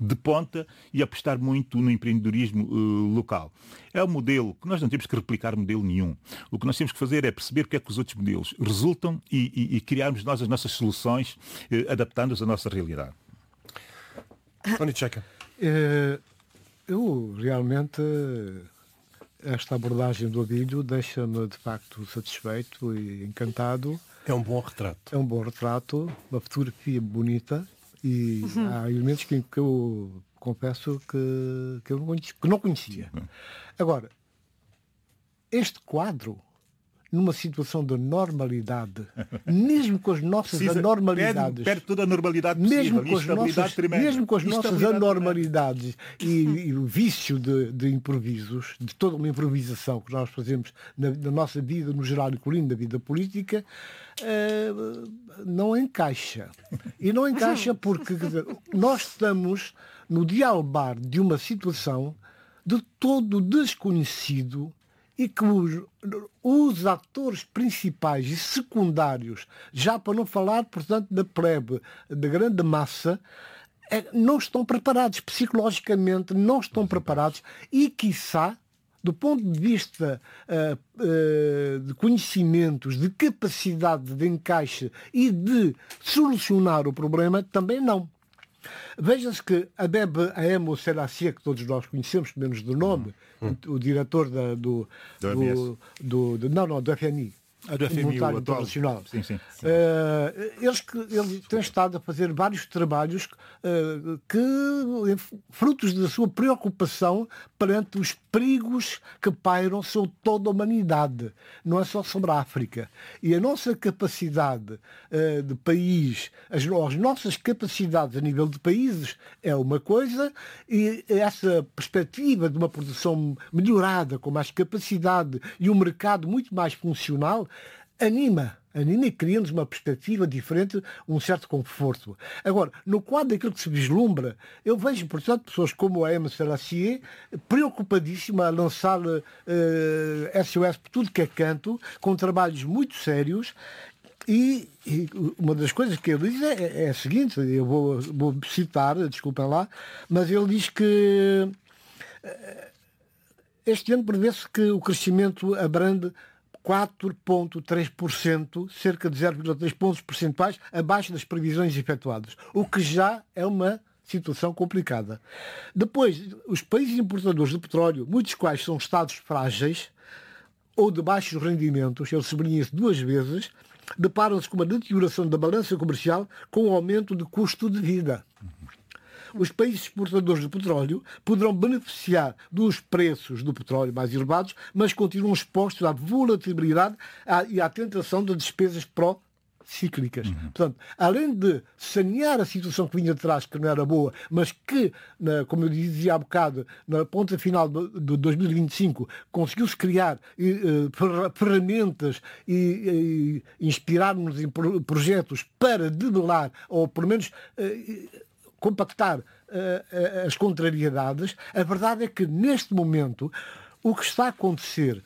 de ponta e apostar muito no empreendedorismo local. É um modelo que nós não temos que replicar modelo nenhum. O que nós temos que fazer é perceber o que é que os outros modelos resultam e criarmos nós as nossas soluções adaptando-as à nossa realidade. Tony Checa. Eu realmente, esta abordagem do Abílio deixa-me de facto satisfeito e encantado. É um bom retrato. É um bom retrato, uma fotografia bonita e há elementos que eu confesso que eu não conhecia. Agora, este quadro, numa situação de normalidade, mesmo com as nossas anormalidades, perde toda a normalidade possível, mesmo com as nossas anormalidades e o vício de improvisos, de toda uma improvisação que nós fazemos na nossa vida, no geral, incluindo na vida política, não encaixa. E não encaixa porque, quer dizer, nós estamos no dialbar de uma situação de todo desconhecido e que os atores principais e secundários, já para não falar, portanto, da plebe, da grande massa, não estão preparados, psicologicamente não estão preparados e, quiçá, do ponto de vista de conhecimentos, de capacidade de encaixe e de solucionar o problema, também não. Veja-se que Abebe Aemo Selassie, que todos nós conhecemos, pelo menos de nome, o diretor do FMI, do FMI, Monetário Internacional. Sim. Ele tem estado a fazer vários trabalhos frutos da sua preocupação perante os perigos que pairam sobre toda a humanidade, não é só sobre a África. E a nossa capacidade de país, as nossas capacidades a nível de países é uma coisa, e essa perspectiva de uma produção melhorada, com mais capacidade e um mercado muito mais funcional, anima e cria-nos uma perspectiva diferente, um certo conforto. Agora, no quadro daquilo que se vislumbra, eu vejo, portanto, pessoas como a Aemo Selassie preocupadíssima a lançar SOS por tudo que é canto, com trabalhos muito sérios. E uma das coisas que ele diz é a seguinte, eu vou citar, desculpem lá, mas ele diz que este ano prevê-se que o crescimento abrande 4,3%, cerca de 0,3 pontos percentuais abaixo das previsões efetuadas, o que já é uma situação complicada. Depois, os países importadores de petróleo, muitos quais são estados frágeis ou de baixos rendimentos, ele sublinha-se 2 vezes, deparam-se com uma deterioração da balança comercial com um aumento de custo de vida. Os países exportadores de petróleo poderão beneficiar dos preços do petróleo mais elevados, mas continuam expostos à volatilidade e à tentação de despesas pró-cíclicas. Portanto, além de sanear a situação que vinha de trás, que não era boa, mas que, como eu dizia há bocado, na ponta final de 2025, conseguiu-se criar ferramentas e inspirar-nos em projetos para debelar, ou pelo menos compactar as contrariedades. A verdade é que, neste momento, o que está a acontecer,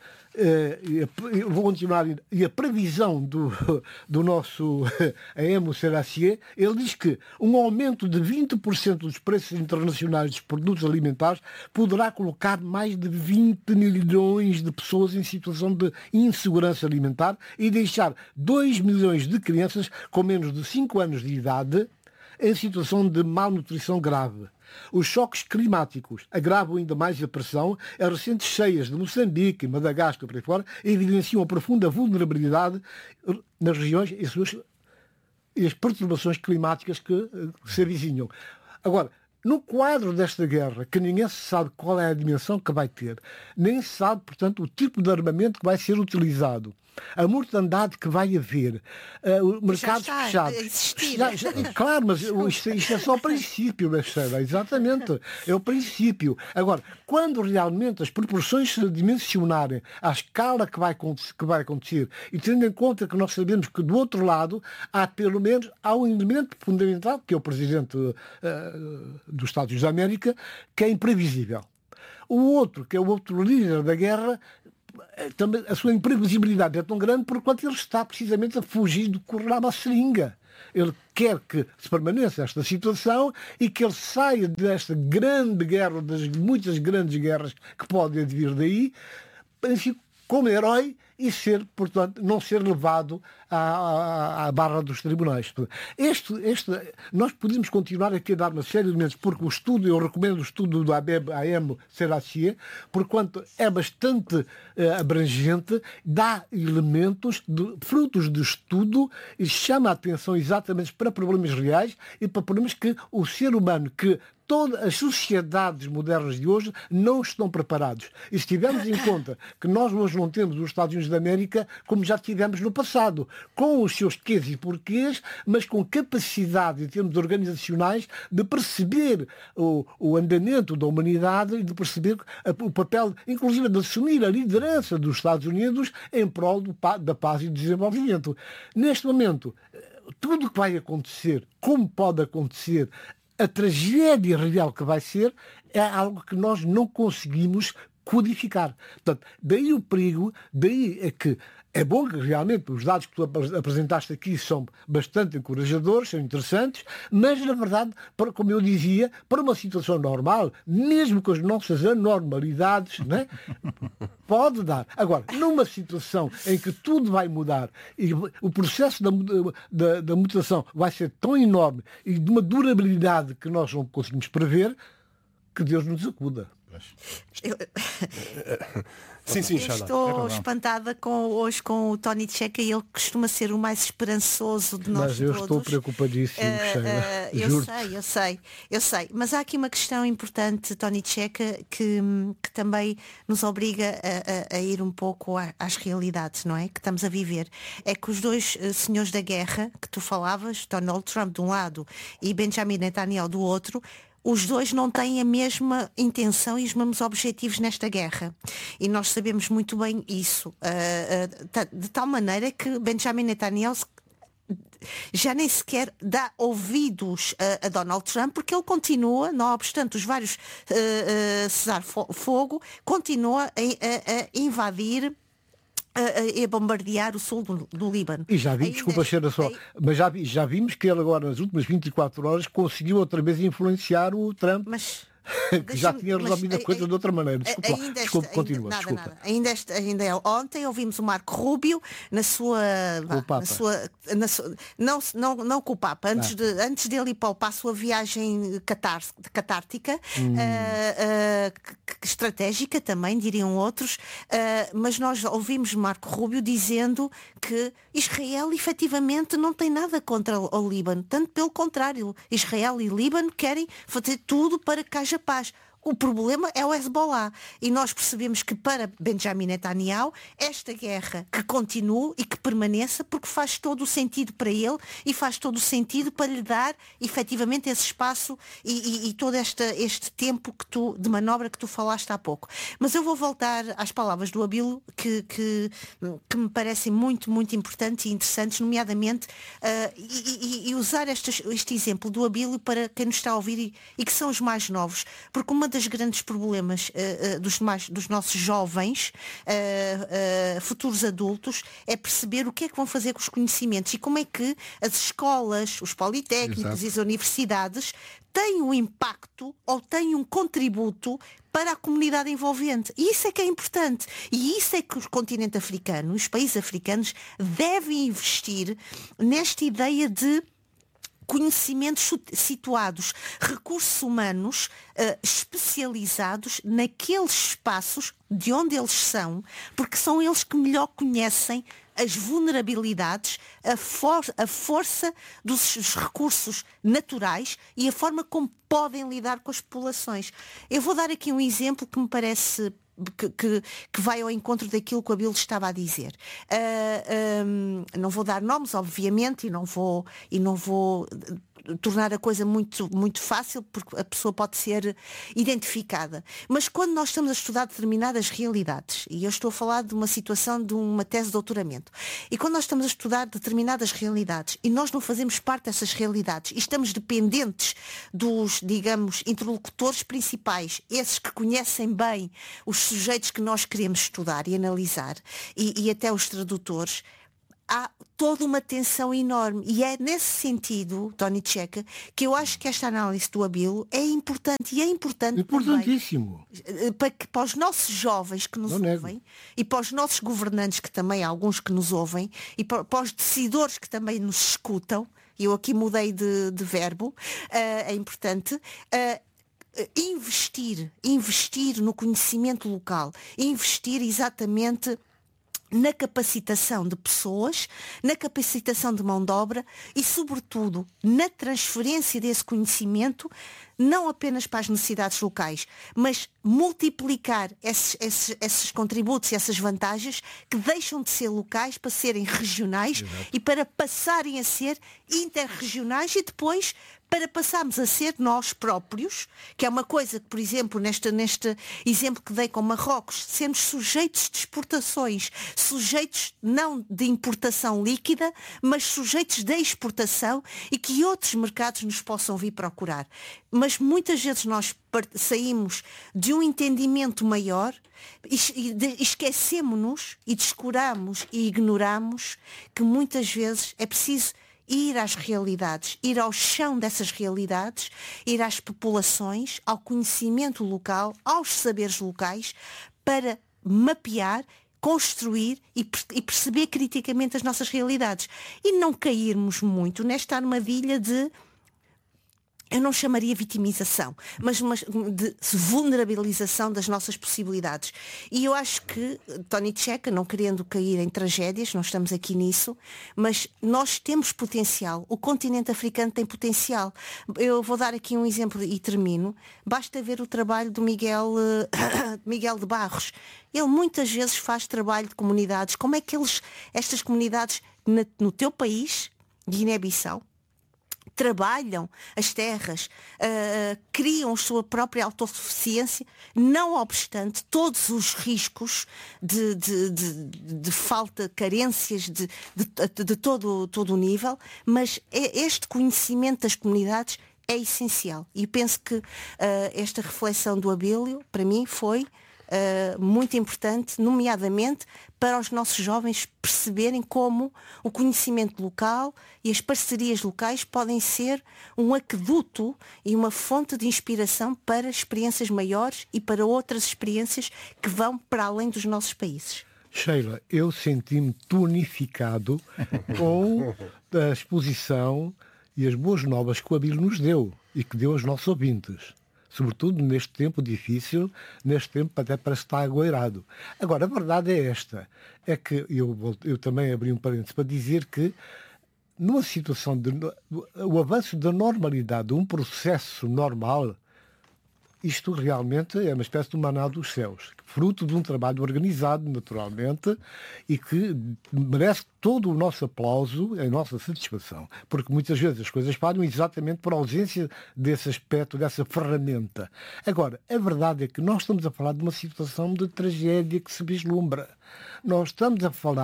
eu vou continuar, e a previsão do nosso Aemo Selassie, ele diz que um aumento de 20% dos preços internacionais dos produtos alimentares poderá colocar mais de 20 milhões de pessoas em situação de insegurança alimentar e deixar 2 milhões de crianças com menos de 5 anos de idade em situação de malnutrição grave. Os choques climáticos agravam ainda mais a pressão. As recentes cheias de Moçambique e Madagascar, por aí fora, evidenciam a profunda vulnerabilidade nas regiões e as perturbações climáticas que se avizinham. Agora, no quadro desta guerra, que ninguém sabe qual é a dimensão que vai ter, nem sabe, portanto, o tipo de armamento que vai ser utilizado, a mortandade que vai haver, mercados fechados. Claro, mas isto é só o princípio, Alexandre, exatamente. É o princípio. Agora, quando realmente as proporções se dimensionarem à escala que vai acontecer, e tendo em conta que nós sabemos que do outro lado há um elemento fundamental, que é o Presidente dos Estados Unidos da América, que é imprevisível. O outro, que é o outro líder da guerra, também a sua imprevisibilidade é tão grande porque ele está precisamente a fugir do corralado à seringa. Ele quer que se permaneça esta situação e que ele saia desta grande guerra, das muitas grandes guerras que podem vir daí, enfim, como herói e ser, portanto, não ser levado à barra dos tribunais. Nós podemos continuar aqui a dar uma série de elementos, porque o estudo, eu recomendo o estudo do Abeb A.M. Serassier, porquanto é bastante abrangente, dá elementos, frutos de estudo, e chama a atenção exatamente para problemas reais e para problemas que o ser humano, que todas as sociedades modernas de hoje não estão preparados. E se tivermos em conta que nós hoje não temos os Estados Unidos da América como já tivemos no passado, com os seus quês e porquês, mas com capacidade em termos organizacionais de perceber o andamento da humanidade e de perceber o papel, inclusive de assumir a liderança dos Estados Unidos em prol da paz e do desenvolvimento. Neste momento, tudo o que vai acontecer, como pode acontecer, a tragédia real que vai ser, é algo que nós não conseguimos codificar. Portanto, daí o perigo, daí é que é bom que realmente os dados que tu apresentaste aqui são bastante encorajadores, são interessantes, mas na verdade, como eu dizia, para uma situação normal, mesmo com as nossas anormalidades, né, pode dar. Agora, numa situação em que tudo vai mudar e o processo da mutação vai ser tão enorme e de uma durabilidade que nós não conseguimos prever, que Deus nos acuda. Sim, eu estou espantada hoje com o Tony Checa, e ele costuma ser o mais esperançoso de nós todos. Mas eu estou preocupadíssimo, eu sei. Mas há aqui uma questão importante, Tony Checa, que também nos obriga a ir um pouco às realidades, não é? Que estamos a viver. É que os dois senhores da guerra que tu falavas, Donald Trump de um lado e Benjamin Netanyahu do outro, os dois não têm a mesma intenção e os mesmos objetivos nesta guerra. E nós sabemos muito bem isso. De tal maneira que Benjamin Netanyahu já nem sequer dá ouvidos a Donald Trump, porque ele continua, não obstante os vários cessar fogo, continua a invadir a bombardear o sul do Líbano. E já vimos, desculpa, mas já vimos que ele agora, nas últimas 24 horas, conseguiu outra vez influenciar o Trump. Mas que já tinha resolvido a coisa de outra maneira. Desculpa, continua. Ainda ontem ouvimos o Marco Rubio na sua... Não com o Papa. Antes dele ir para a sua viagem catártica, estratégica também, diriam outros, mas nós ouvimos Marco Rubio dizendo que Israel efetivamente não tem nada contra o Líbano. Tanto pelo contrário, Israel e Líbano querem fazer tudo para que haja paz. O problema é o Hezbollah. E nós percebemos que para Benjamin Netanyahu esta guerra que continue e que permaneça, porque faz todo o sentido para ele e faz todo o sentido para lhe dar efetivamente esse espaço e todo este tempo de manobra que tu falaste há pouco. Mas eu vou voltar às palavras do Abílio que me parecem muito, muito importantes e interessantes, nomeadamente e usar este exemplo do Abílio para quem nos está a ouvir e que são os mais novos, porque uma dos grandes problemas dos nossos jovens, futuros adultos, é perceber o que é que vão fazer com os conhecimentos e como é que as escolas, os politécnicos e as universidades têm um impacto ou têm um contributo para a comunidade envolvente. E isso é que é importante. E isso é que o continente africano, os países africanos, devem investir nesta ideia de conhecimentos situados, recursos humanos especializados naqueles espaços de onde eles são, porque são eles que melhor conhecem as vulnerabilidades, a força dos recursos naturais e a forma como podem lidar com as populações. Eu vou dar aqui um exemplo que me parece que vai ao encontro daquilo que o Abílio estava a dizer. Não vou dar nomes, obviamente, e não vou tornar a coisa muito, muito fácil, porque a pessoa pode ser identificada. Mas quando nós estamos a estudar determinadas realidades, e eu estou a falar de uma situação de uma tese de doutoramento, e quando nós estamos a estudar determinadas realidades e nós não fazemos parte dessas realidades e estamos dependentes dos, digamos, interlocutores principais, esses que conhecem bem os sujeitos que nós queremos estudar e analisar, e até os tradutores, há toda uma tensão enorme. E é nesse sentido, Tony Checa, que eu acho que esta análise do Abílio é importante. E é importante Importantíssimo. também, para os nossos jovens que nos ouvem, e para os nossos governantes, que também há alguns que nos ouvem, e para os decidores que também nos escutam, eu aqui mudei de verbo, é importante... investir no conhecimento local, investir exatamente na capacitação de pessoas, na capacitação de mão de obra e, sobretudo, na transferência desse conhecimento, não apenas para as necessidades locais, mas multiplicar esses contributos e essas vantagens que deixam de ser locais para serem regionais. Exato. E para passarem a ser interregionais e depois para passarmos a ser nós próprios, que é uma coisa que, por exemplo, neste exemplo que dei com Marrocos, sermos sujeitos de exportações, sujeitos não de importação líquida, mas sujeitos de exportação e que outros mercados nos possam vir procurar. Mas muitas vezes nós saímos de um entendimento maior e esquecemos-nos e descuramos e ignoramos que muitas vezes é preciso ir às realidades, ir ao chão dessas realidades, ir às populações, ao conhecimento local, aos saberes locais, para mapear, construir e perceber criticamente as nossas realidades. E não cairmos muito nesta armadilha de, eu não chamaria vitimização, mas de vulnerabilização das nossas possibilidades. E eu acho que, Tony Checa, não querendo cair em tragédias, não estamos aqui nisso, mas nós temos potencial, o continente africano tem potencial. Eu vou dar aqui um exemplo e termino. Basta ver o trabalho do Miguel de Barros. Ele muitas vezes faz trabalho de comunidades. Como é que estas comunidades no teu país, Guiné-Bissau, trabalham as terras, criam a sua própria autossuficiência, não obstante todos os riscos de falta, carências de todo o nível, mas este conhecimento das comunidades é essencial. E penso que esta reflexão do Abílio, para mim, foi muito importante, nomeadamente para os nossos jovens perceberem como o conhecimento local e as parcerias locais podem ser um aqueduto e uma fonte de inspiração para experiências maiores e para outras experiências que vão para além dos nossos países. Sheila, eu senti-me tonificado com a exposição e as boas novas que o Abílio nos deu e que deu aos nossos ouvintes. Sobretudo neste tempo difícil, neste tempo até parece estar agoirado. Agora, a verdade é esta, é que eu também abri um parênteses para dizer que numa situação o avanço da normalidade, um processo normal, isto realmente é uma espécie de maná dos céus, fruto de um trabalho organizado, naturalmente, e que merece todo o nosso aplauso e a nossa satisfação, porque muitas vezes as coisas falham exatamente por ausência desse aspecto, dessa ferramenta. Agora, a verdade é que nós estamos a falar de uma situação de tragédia que se vislumbra. Nós estamos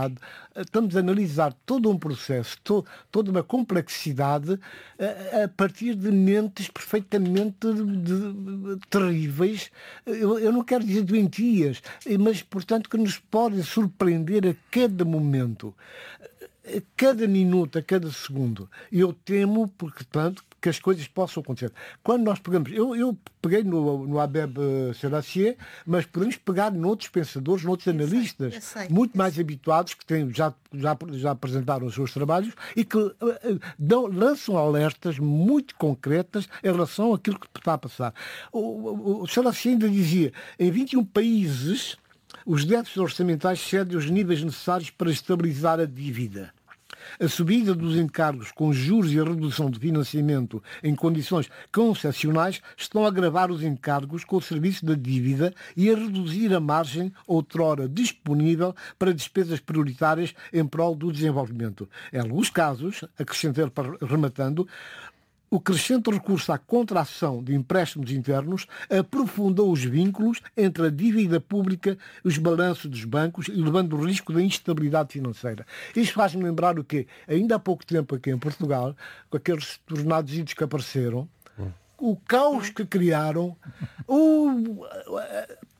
a analisar todo um processo, toda uma complexidade a partir de mentes perfeitamente terríveis. Eu não quero dizer doentias, mas, portanto, que nos podem surpreender a cada momento, a cada minuto, a cada segundo. E eu temo, portanto, que as coisas possam acontecer. Quando nós pegamos... Eu peguei no Abebe Selassie, mas podemos pegar noutros pensadores, noutros analistas, muito mais habituados, que já apresentaram os seus trabalhos e que lançam alertas muito concretas em relação àquilo que está a passar. O Selassie ainda dizia, em 21 países, os déficits orçamentais cedem os níveis necessários para estabilizar a dívida. A subida dos encargos com juros e a redução de financiamento em condições concessionais estão a agravar os encargos com o serviço da dívida e a reduzir a margem outrora disponível para despesas prioritárias em prol do desenvolvimento. Em alguns casos, acrescentei rematando, o crescente recurso à contração de empréstimos internos aprofundou os vínculos entre a dívida pública e os balanços dos bancos, elevando o risco da instabilidade financeira. Isto faz-me lembrar o quê? Ainda há pouco tempo aqui em Portugal, com aqueles tornados que apareceram, o caos que criaram,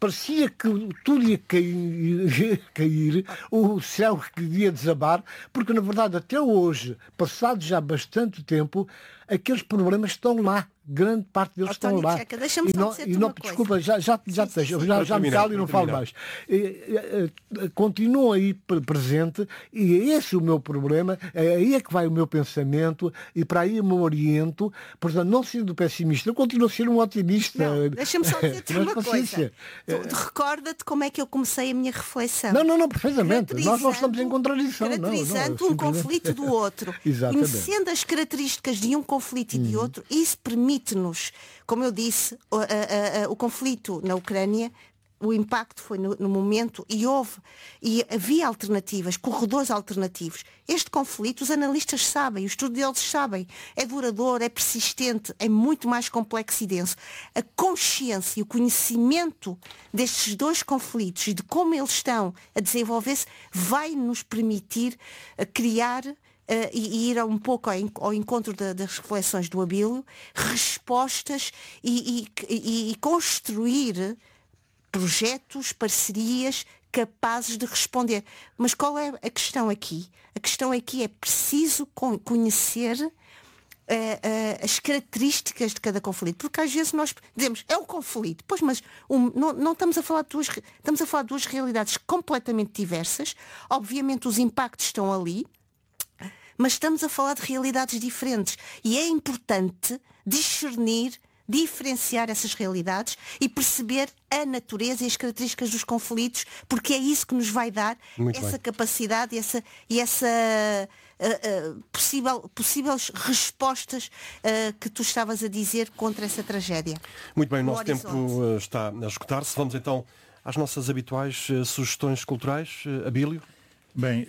parecia que tudo ia cair, o céu que ia desabar, porque na verdade até hoje, passado já bastante tempo, aqueles problemas estão lá. Grande parte deles estão lá. Checa, deixa-me só dizer-te uma coisa. Desculpa, já me calo e não falo mais. Continuam aí presente e é esse o meu problema, aí é que vai o meu pensamento e para aí eu me oriento. Portanto, não sendo pessimista, eu continuo a ser um otimista. Deixa-me só dizer-te uma coisa. Recorda-te como é que eu comecei a minha reflexão. Não, perfeitamente. Nós não estamos em contradição. Caracterizando um conflito do outro. Exatamente. Conhecendo as características de um conflito e de outro, isso permite-nos, como eu disse, o conflito na Ucrânia, o impacto foi no momento e havia alternativas, corredores alternativos. Este conflito, os analistas sabem, os estudiosos sabem, é duradouro, é persistente, é muito mais complexo e denso. A consciência e o conhecimento destes dois conflitos e de como eles estão a desenvolver-se vai nos permitir criar e ir um pouco ao encontro das reflexões do Abílio, respostas e construir projetos, parcerias capazes de responder. Mas qual é a questão aqui? A questão aqui é preciso conhecer as características de cada conflito, porque às vezes nós dizemos, é um conflito, pois, mas não estamos a falar estamos a falar de duas realidades completamente diversas. Obviamente os impactos estão ali, mas estamos a falar de realidades diferentes e é importante discernir, diferenciar essas realidades e perceber a natureza e as características dos conflitos, porque é isso que nos vai dar essa capacidade e essa possíveis respostas que tu estavas a dizer contra essa tragédia. Muito bem, o nosso tempo está a esgotar-se. Vamos então às nossas habituais sugestões culturais. Abílio? Bem,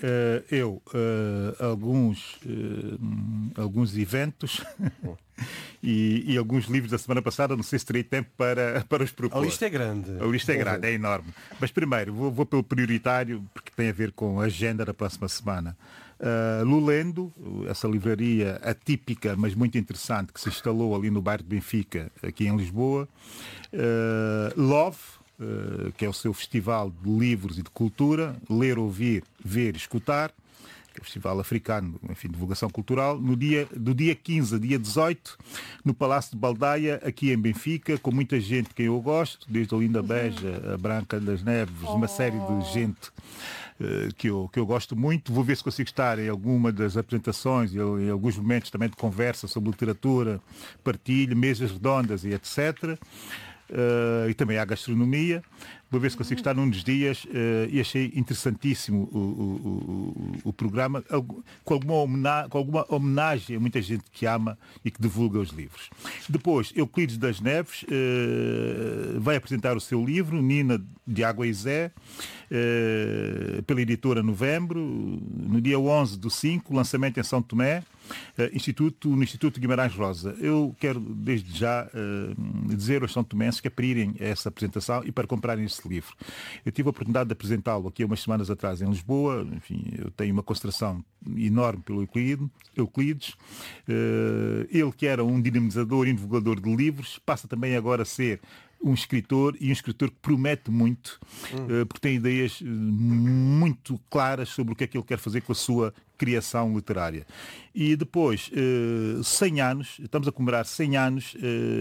alguns eventos e alguns livros da semana passada, não sei se terei tempo para os propor. A lista é grande. A lista é grande, é enorme. Mas primeiro, vou pelo prioritário, porque tem a ver com a agenda da próxima semana. Lulendo, essa livraria atípica, mas muito interessante, que se instalou ali no bairro de Benfica, aqui em Lisboa. Love, que é o seu festival de livros e de cultura, ler, ouvir, ver e escutar, que é o festival africano, enfim, divulgação cultural, do dia 15 a dia 18, no Palácio de Baldaia, aqui em Benfica, com muita gente que eu gosto, desde a Linda Beja, a Branca das Neves, uma série de gente que eu gosto muito. Vou ver se consigo estar em alguma das apresentações e em alguns momentos também de conversa sobre literatura, partilha, mesas redondas e etc. E também há gastronomia. Vou ver se consigo estar num dos dias e achei interessantíssimo o programa, com alguma homenagem a muita gente que ama e que divulga os livros. Depois, Euclides das Neves vai apresentar o seu livro, Nina de Água e Zé, pela editora Novembro, no dia 11/5, lançamento em São Tomé, no Instituto Guimarães Rosa. Eu quero desde já dizer aos são tomenses que é para irem a essa apresentação e para comprarem este livro. Eu tive a oportunidade de apresentá-lo aqui há umas semanas atrás em Lisboa. Enfim, eu tenho uma consideração enorme pelo Euclides. Ele que era um dinamizador e divulgador de livros, passa também agora a ser um escritor que promete muito, porque tem ideias muito claras sobre o que é que ele quer fazer com a sua criação literária. E depois, 100 anos, estamos a comemorar 100 anos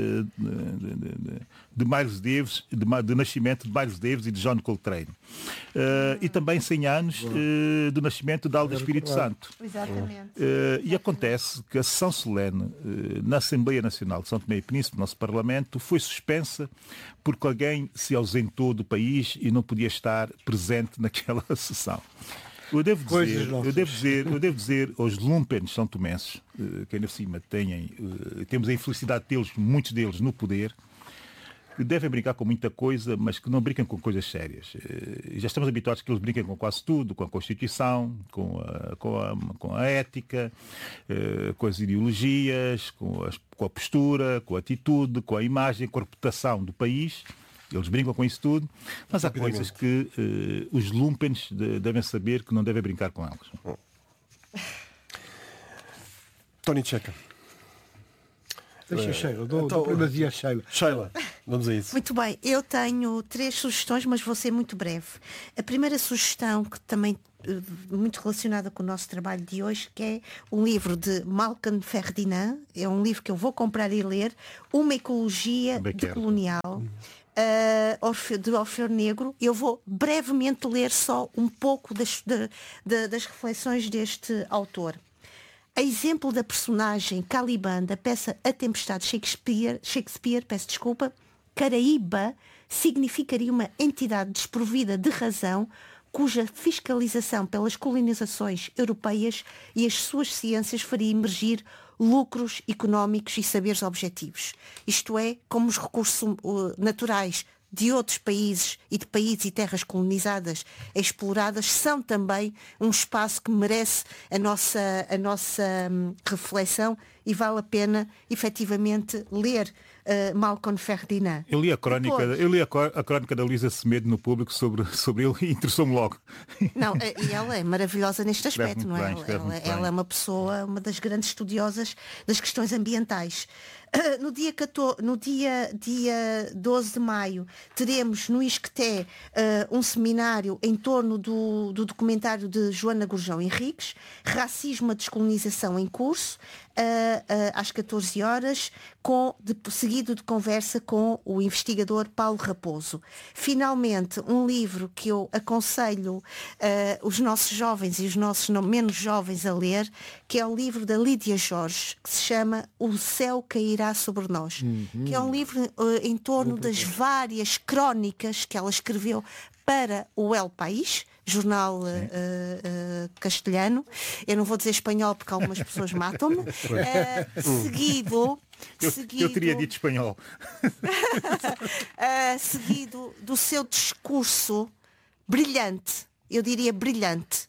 de Miles Davis, de nascimento de Miles Davis e de John Coltrane. E também 100 anos do nascimento de Alda Espírito Santo. Exatamente. E acontece que a sessão solene na Assembleia Nacional de São Tomé e Príncipe, nosso Parlamento, foi suspensa porque alguém se ausentou do país e não podia estar presente naquela sessão. Eu devo dizer aos lumpens são tomenses, que ainda por cima temos a infelicidade de tê-los, muitos deles, no poder, que devem brincar com muita coisa, mas que não brincam com coisas sérias. Já estamos habituados que eles brinquem com quase tudo, com a Constituição, com a ética, com as ideologias, com a postura, com a atitude, com a imagem, com a reputação do país. Eles brincam com isso tudo, mas há coisas que os lumpens devem saber que não devem brincar com elas. Tony Checa. Deixa Sheila, dou primazia a Sheila. Sheila. Vamos a isso. Muito bem, eu tenho 3 sugestões, mas vou ser muito breve. A primeira sugestão, que também muito relacionada com o nosso trabalho de hoje, que é um livro de Malcolm Ferdinand, é um livro que eu vou comprar e ler, Uma Ecologia Decolonial, de Orfeu Negro. Eu vou brevemente ler só um pouco das reflexões deste autor. A exemplo da personagem Caliban da peça A Tempestade de Shakespeare, Caraíba significaria uma entidade desprovida de razão, cuja fiscalização pelas colonizações europeias e as suas ciências faria emergir lucros económicos e saberes objetivos. Isto é, como os recursos naturais de outros países e de países e terras colonizadas exploradas são também um espaço que merece a nossa reflexão, e vale a pena efetivamente ler Malcolm Ferdinand. Eu li a crónica da Luísa Semedo no Público sobre ele e interessou-me logo. Não, e ela é maravilhosa neste aspecto, não é? Ela é uma pessoa, uma das grandes estudiosas das questões ambientais. No dia 12 de maio teremos no ISCTE um seminário em torno do documentário de Joana Gurjão Henriques, Racismo, a Descolonização em Curso, às 14 horas, seguido de conversa com o investigador Paulo Raposo. Finalmente, um livro que eu aconselho os nossos jovens e os nossos menos jovens a ler, que é o livro da Lídia Jorge, que se chama O Céu Cairá Sobre Nós, que é um livro em torno das várias crónicas que ela escreveu para o El País, jornal castelhano. Eu não vou dizer espanhol porque algumas pessoas matam-me. Eu teria dito espanhol. Seguido do seu discurso brilhante, eu diria brilhante,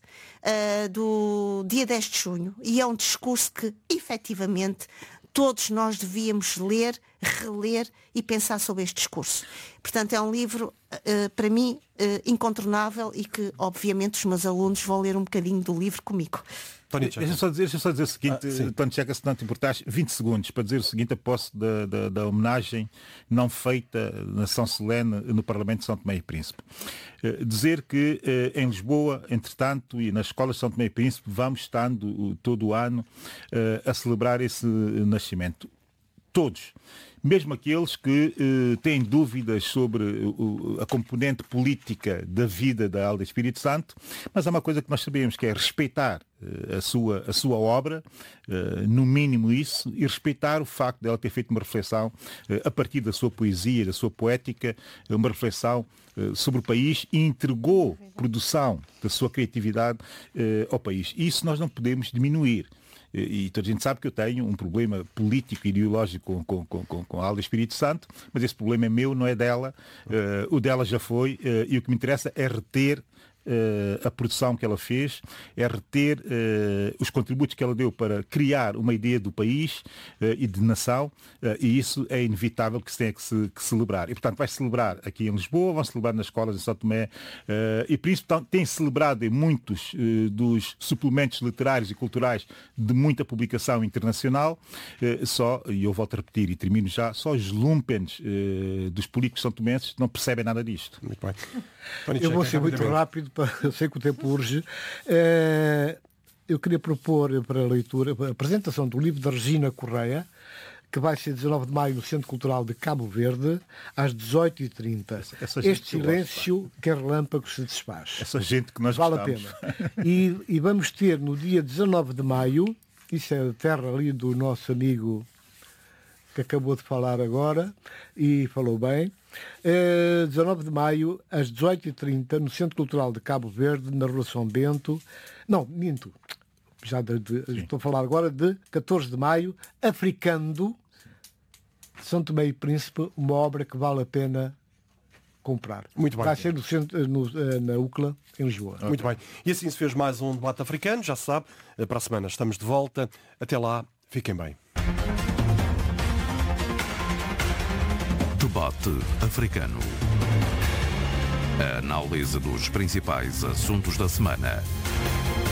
do dia 10 de junho. E é um discurso que, efetivamente, todos nós devíamos ler, reler e pensar sobre este discurso. Portanto, é um livro, para mim, incontornável, e que, obviamente, os meus alunos vão ler um bocadinho do livro comigo. Deixa-me só dizer o seguinte, Tony Checa, se não te importares, 20 segundos para dizer o seguinte a posse da homenagem não feita na São Solene no Parlamento de São Tomé e Príncipe. Dizer que em Lisboa, entretanto, e nas escolas de São Tomé e Príncipe, vamos estando todo o ano a celebrar esse nascimento. Todos. Mesmo aqueles que têm dúvidas sobre a componente política da vida da Alda Espírito Santo, mas há uma coisa que nós sabemos, que é respeitar a sua obra, no mínimo isso, e respeitar o facto dela ter feito uma reflexão a partir da sua poesia, da sua poética, uma reflexão sobre o país, e entregou produção da sua criatividade ao país. Isso nós não podemos diminuir. E toda a gente sabe que eu tenho um problema político e ideológico com a Alda Espírito Santo, mas esse problema é meu, não é dela. O dela já foi, e o que me interessa é reter a produção que ela fez, é reter os contributos que ela deu para criar uma ideia do país e de nação, e isso é inevitável que se tenha que celebrar. E, portanto, vai celebrar aqui em Lisboa, vão celebrar nas escolas de São Tomé e Príncipe, tem celebrado em muitos dos suplementos literários e culturais de muita publicação internacional, e eu volto a repetir e termino já, só os lumpens dos políticos são-tomenses não percebem nada disto. Muito bem. Eu vou ser muito rápido, eu sei que o tempo urge. Eu queria propor para a leitura a apresentação do livro da Regina Correia, que vai ser 19 de maio no Centro Cultural de Cabo Verde, às 18h30. Este silêncio que em relâmpagos se desfaz. Essa gente que nós vale gostamos. A pena. E vamos ter no dia 19 de maio, isso é a terra ali do nosso amigo que acabou de falar agora, e falou bem, 19 de maio, às 18h30, no Centro Cultural de Cabo Verde, na Rua São Bento. Não, minto. Estou a falar agora de 14 de maio, Africando, São Tomé e Príncipe, uma obra que vale a pena comprar. Muito bem. Vai ser na UCLA, em Lisboa. Muito bem. E assim se fez mais um debate africano, já se sabe, para a semana estamos de volta. Até lá, fiquem bem. Debate africano. A análise dos principais assuntos da semana